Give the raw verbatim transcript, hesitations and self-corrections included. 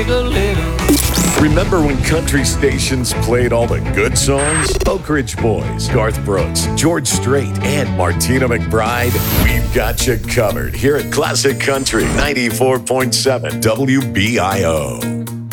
take a little. Remember when country stations played all the good songs? Oak Ridge Boys, Garth Brooks, George Strait, and Martina McBride. We've got you covered here at Classic Country ninety-four point seven W B I O.